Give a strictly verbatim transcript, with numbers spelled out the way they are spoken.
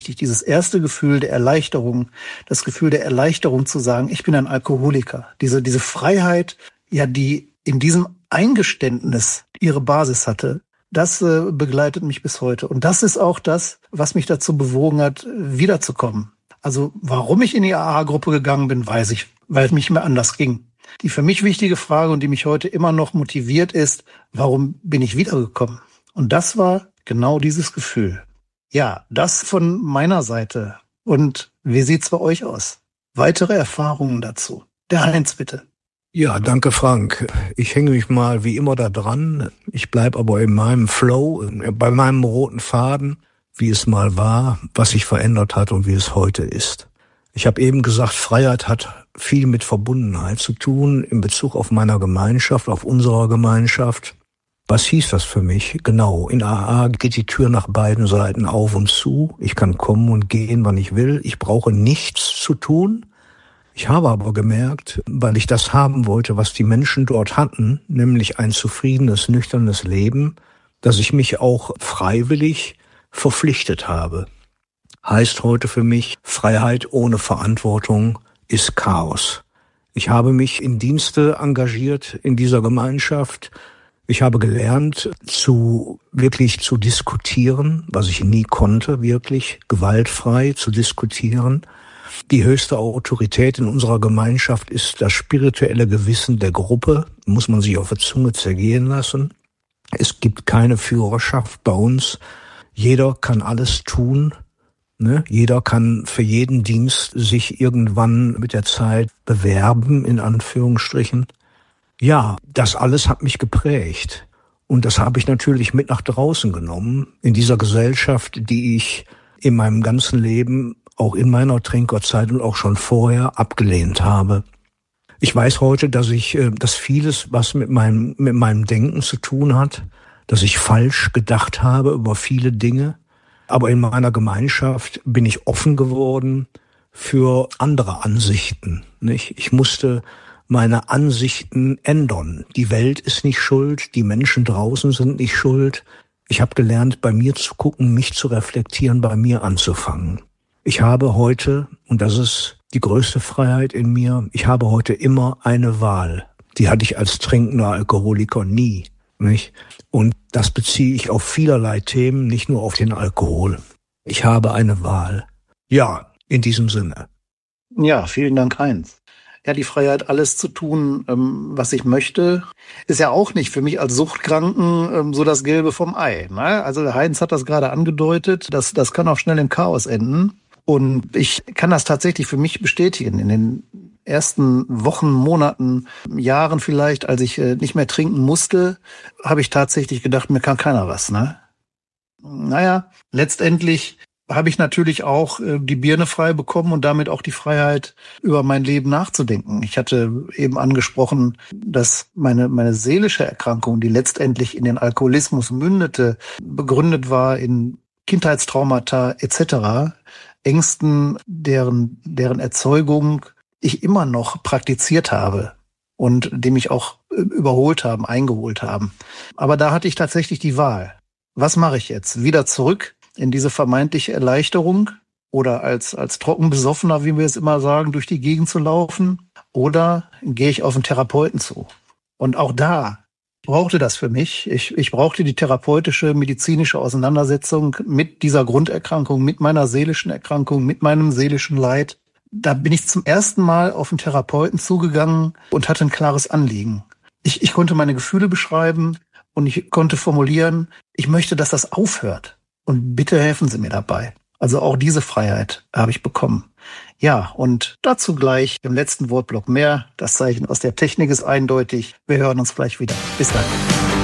Dieses erste Gefühl der Erleichterung, das Gefühl der Erleichterung zu sagen, ich bin ein Alkoholiker. Diese, diese Freiheit, ja, die in diesem Eingeständnis ihre Basis hatte, das äh, begleitet mich bis heute. Und das ist auch das, was mich dazu bewogen hat, wiederzukommen. Also warum ich in die A A-Gruppe gegangen bin, weiß ich, weil es nicht mehr anders ging. Die für mich wichtige Frage und die mich heute immer noch motiviert ist, warum bin ich wiedergekommen? Und das war genau dieses Gefühl. Ja, das von meiner Seite. Und wie sieht's bei euch aus? Weitere Erfahrungen dazu? Der Heinz, bitte. Ja, danke Frank. Ich hänge mich mal wie immer da dran. Ich bleib aber in meinem Flow, bei meinem roten Faden, wie es mal war, was sich verändert hat und wie es heute ist. Ich habe eben gesagt, Freiheit hat viel mit Verbundenheit zu tun in Bezug auf meiner Gemeinschaft, auf unserer Gemeinschaft. Was hieß das für mich? Genau, in A A geht die Tür nach beiden Seiten auf und zu. Ich kann kommen und gehen, wann ich will. Ich brauche nichts zu tun. Ich habe aber gemerkt, weil ich das haben wollte, was die Menschen dort hatten, nämlich ein zufriedenes, nüchternes Leben, dass ich mich auch freiwillig verpflichtet habe. Heißt heute für mich, Freiheit ohne Verantwortung ist Chaos. Ich habe mich in Dienste engagiert in dieser Gemeinschaft. Ich habe gelernt, zu wirklich zu diskutieren, was ich nie konnte, wirklich gewaltfrei zu diskutieren. Die höchste Autorität in unserer Gemeinschaft ist das spirituelle Gewissen der Gruppe, muss man sich auf der Zunge zergehen lassen. Es gibt keine Führerschaft bei uns. Jeder kann alles tun. Ne? Jeder kann für jeden Dienst sich irgendwann mit der Zeit bewerben, in Anführungsstrichen. Ja, das alles hat mich geprägt. Und das habe ich natürlich mit nach draußen genommen, in dieser Gesellschaft, die ich in meinem ganzen Leben, auch in meiner Trinkerzeit und auch schon vorher abgelehnt habe. Ich weiß heute, dass ich, dass vieles, was mit meinem, mit meinem Denken zu tun hat, dass ich falsch gedacht habe über viele Dinge. Aber in meiner Gemeinschaft bin ich offen geworden für andere Ansichten, nicht? Ich musste meine Ansichten ändern. Die Welt ist nicht schuld, die Menschen draußen sind nicht schuld. Ich habe gelernt, bei mir zu gucken, mich zu reflektieren, bei mir anzufangen. Ich habe heute, und das ist die größte Freiheit in mir, ich habe heute immer eine Wahl. Die hatte ich als trinkender Alkoholiker nie, nicht? Und das beziehe ich auf vielerlei Themen, nicht nur auf den Alkohol. Ich habe eine Wahl. Ja, in diesem Sinne. Ja, vielen Dank, Heinz. Ja, die Freiheit, alles zu tun, ähm, was ich möchte, ist ja auch nicht für mich als Suchtkranken ähm, so das Gelbe vom Ei. Ne? Also der Heinz hat das gerade angedeutet, das, das kann auch schnell im Chaos enden. Und ich kann das tatsächlich für mich bestätigen. In den ersten Wochen, Monaten, Jahren vielleicht, als ich äh, nicht mehr trinken musste, habe ich tatsächlich gedacht, mir kann keiner was. Ne? Naja, letztendlich habe ich natürlich auch äh, die Birne frei bekommen und damit auch die Freiheit, über mein Leben nachzudenken. Ich hatte eben angesprochen, dass meine meine seelische Erkrankung, die letztendlich in den Alkoholismus mündete, begründet war in Kindheitstraumata et cetera, Ängsten, deren deren Erzeugung ich immer noch praktiziert habe und die mich auch überholt haben, eingeholt haben. Aber da hatte ich tatsächlich die Wahl. Was mache ich jetzt? Wieder zurück in diese vermeintliche Erleichterung oder als als Trockenbesoffener, wie wir es immer sagen, durch die Gegend zu laufen? Oder gehe ich auf einen Therapeuten zu? Und auch da brauchte das für mich. Ich, ich brauchte die therapeutische, medizinische Auseinandersetzung mit dieser Grunderkrankung, mit meiner seelischen Erkrankung, mit meinem seelischen Leid. Da bin ich zum ersten Mal auf einen Therapeuten zugegangen und hatte ein klares Anliegen. Ich, ich konnte meine Gefühle beschreiben und ich konnte formulieren, ich möchte, dass das aufhört. Und bitte helfen Sie mir dabei. Also auch diese Freiheit habe ich bekommen. Ja, und dazu gleich im letzten Wortblock mehr. Das Zeichen aus der Technik ist eindeutig. Wir hören uns gleich wieder. Bis dann.